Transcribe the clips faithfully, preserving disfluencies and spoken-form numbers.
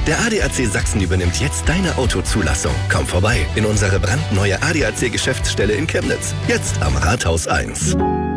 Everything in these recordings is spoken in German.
Der A D A C Sachsen übernimmt jetzt deine Autozulassung. Komm vorbei in unsere brandneue A D A C-Geschäftsstelle in Chemnitz. Jetzt am Rathaus eins.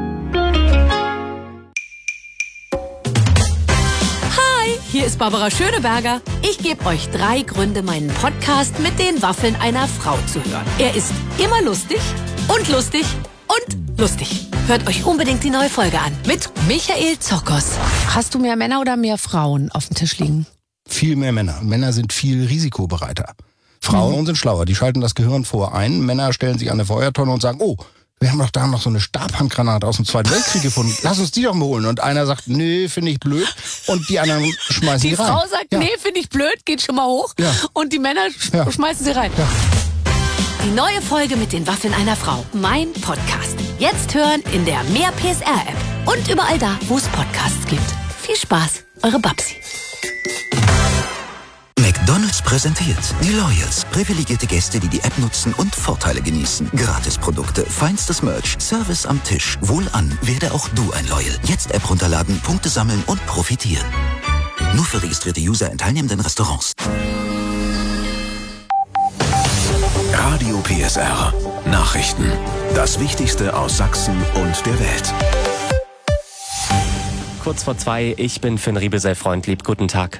Hier ist Barbara Schöneberger. Ich gebe euch drei Gründe, meinen Podcast mit den Waffeln einer Frau zu hören. Er ist immer lustig und lustig und lustig. Hört euch unbedingt die neue Folge an mit Michael Zokos. Hast du mehr Männer oder mehr Frauen auf dem Tisch liegen? Viel mehr Männer. Männer sind viel risikobereiter. Frauen mhm. sind schlauer. Die schalten das Gehirn vorher ein. Männer stellen sich an eine Feuertonne und sagen, oh, wir haben doch da noch so eine Stabhandgranate aus dem Zweiten Weltkrieg gefunden. Lass uns die doch mal holen. Und einer sagt, nee, finde ich blöd. Und die anderen schmeißen die, die rein. Die Frau sagt, ja. nee, finde ich blöd, geht schon mal hoch. Ja. Und die Männer sch- ja. schmeißen sie rein. Ja. Die neue Folge mit den Waffeln einer Frau. Mein Podcast. Jetzt hören in der Mehr P S R-App. Und überall da, wo es Podcasts gibt. Viel Spaß, eure Babsi. McDonald's präsentiert die Loyals. Privilegierte Gäste, die die App nutzen und Vorteile genießen. Gratisprodukte, feinstes Merch, Service am Tisch. Wohlan, werde auch du ein Loyal. Jetzt App runterladen, Punkte sammeln und profitieren. Nur für registrierte User in teilnehmenden Restaurants. Radio P S R. Nachrichten. Das Wichtigste aus Sachsen und der Welt. Kurz vor zwei, ich bin Finn Riebesell-Freund, lieb guten Tag.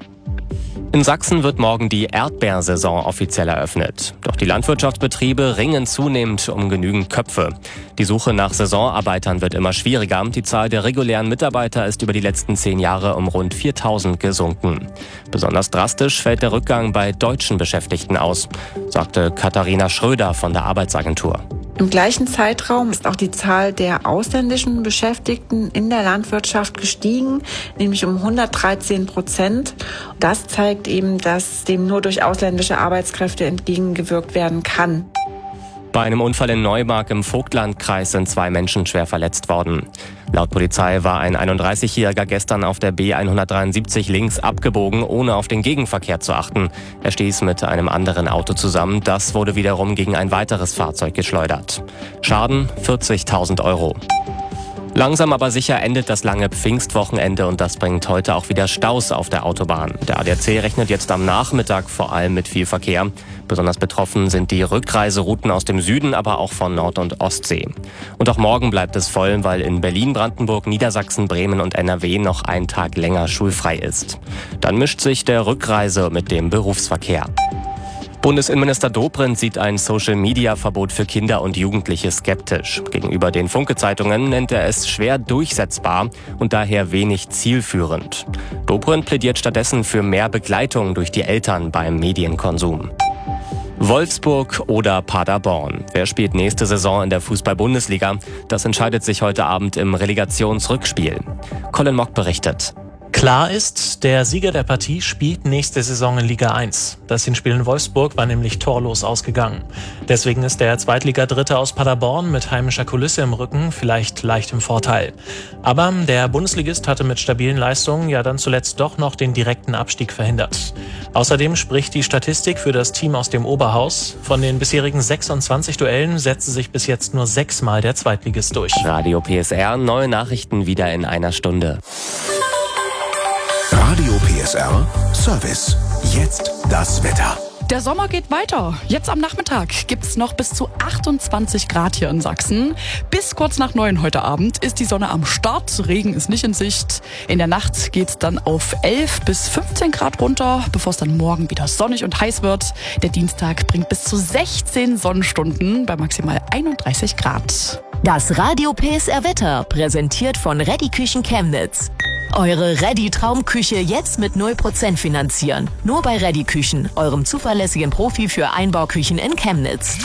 In Sachsen wird morgen die Erdbeersaison offiziell eröffnet. Doch die Landwirtschaftsbetriebe ringen zunehmend um genügend Köpfe. Die Suche nach Saisonarbeitern wird immer schwieriger. Die Zahl der regulären Mitarbeiter ist über die letzten zehn Jahre um rund viertausend gesunken. Besonders drastisch fällt der Rückgang bei deutschen Beschäftigten aus, sagte Katharina Schröder von der Arbeitsagentur. Im gleichen Zeitraum ist auch die Zahl der ausländischen Beschäftigten in der Landwirtschaft gestiegen, nämlich um hundertdreizehn Prozent. Das zeigt eben, dass dem nur durch ausländische Arbeitskräfte entgegengewirkt werden kann. Bei einem Unfall in Neumark im Vogtlandkreis sind zwei Menschen schwer verletzt worden. Laut Polizei war ein einunddreißigjähriger gestern auf der B hundertdreiundsiebzig links abgebogen, ohne auf den Gegenverkehr zu achten. Er stieß mit einem anderen Auto zusammen. Das wurde wiederum gegen ein weiteres Fahrzeug geschleudert. Schaden vierzigtausend Euro. Langsam aber sicher endet das lange Pfingstwochenende und das bringt heute auch wieder Staus auf der Autobahn. Der A D A C rechnet jetzt am Nachmittag vor allem mit viel Verkehr. Besonders betroffen sind die Rückreiserouten aus dem Süden, aber auch von Nord- und Ostsee. Und auch morgen bleibt es voll, weil in Berlin, Brandenburg, Niedersachsen, Bremen und N R W noch ein Tag länger schulfrei ist. Dann mischt sich der Rückreise mit dem Berufsverkehr. Bundesinnenminister Dobrindt sieht ein Social-Media-Verbot für Kinder und Jugendliche skeptisch. Gegenüber den Funke-Zeitungen nennt er es schwer durchsetzbar und daher wenig zielführend. Dobrindt plädiert stattdessen für mehr Begleitung durch die Eltern beim Medienkonsum. Wolfsburg oder Paderborn. Wer spielt nächste Saison in der Fußball-Bundesliga? Das entscheidet sich heute Abend im Relegationsrückspiel. Colin Mock berichtet. Klar ist, der Sieger der Partie spielt nächste Saison in Liga eins. Das Hinspiel in Wolfsburg war nämlich torlos ausgegangen. Deswegen ist der Zweitliga-Dritte aus Paderborn mit heimischer Kulisse im Rücken vielleicht leicht im Vorteil. Aber der Bundesligist hatte mit stabilen Leistungen ja dann zuletzt doch noch den direkten Abstieg verhindert. Außerdem spricht die Statistik für das Team aus dem Oberhaus. Von den bisherigen sechsundzwanzig Duellen setzte sich bis jetzt nur sechsmal der Zweitligist durch. Radio P S R, neue Nachrichten wieder in einer Stunde. Radio P S R Service. Jetzt das Wetter. Der Sommer geht weiter. Jetzt am Nachmittag gibt's noch bis zu achtundzwanzig Grad hier in Sachsen. Bis kurz nach neun heute Abend ist die Sonne am Start. Regen ist nicht in Sicht. In der Nacht geht's dann auf elf bis fünfzehn Grad runter, bevor es dann morgen wieder sonnig und heiß wird. Der Dienstag bringt bis zu sechzehn Sonnenstunden bei maximal einunddreißig Grad. Das Radio P S R Wetter, präsentiert von Reddy Küchen Chemnitz. Eure Reddy Traumküche jetzt mit null Prozent finanzieren. Nur bei Reddy Küchen, eurem zuverlässigen Profi für Einbauküchen in Chemnitz.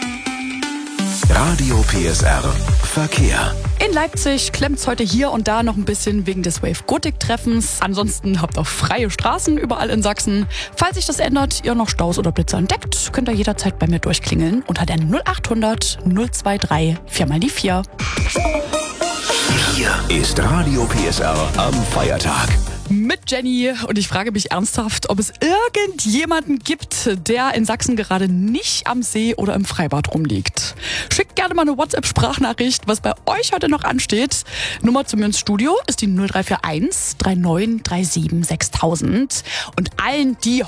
Radio P S R Verkehr. In Leipzig klemmt's heute hier und da noch ein bisschen wegen des Wave Gothic Treffens. Ansonsten habt ihr freie Straßen überall in Sachsen. Falls sich das ändert, ihr noch Staus oder Blitzer entdeckt, könnt ihr jederzeit bei mir durchklingeln unter der null achthundert null drei vier mal die vier. Hier ist Radio P S R am Feiertag. Mit Jenny und ich frage mich ernsthaft, ob es irgendjemanden gibt, der in Sachsen gerade nicht am See oder im Freibad rumliegt. Schickt gerne mal eine WhatsApp-Sprachnachricht, was bei euch heute noch ansteht. Nummer zu mir ins Studio ist die null drei vier eins drei neun drei sieben sechstausend und allen, die